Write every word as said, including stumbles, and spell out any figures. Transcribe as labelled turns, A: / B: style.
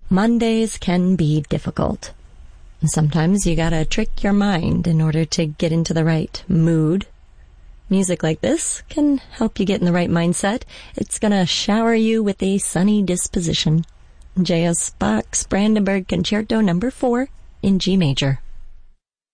A: Mondays can be difficult. Sometimes you gotta trick your mind in order to get into the right mood. Music like this can help you get in the right mindset. It's gonna shower you with a sunny disposition. J S. Bach's Brandenburg Concerto number four in G major.